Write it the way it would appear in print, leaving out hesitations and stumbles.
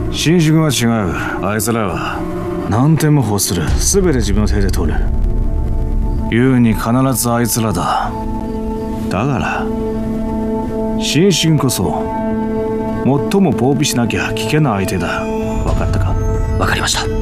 新宿は違う。あいつらは何点も欲する。全て自分の手で取る。言うに必ずあいつらだ。だから新春こそ最も防備しなきゃ危険な相手だ。分かったか？ 分かりました。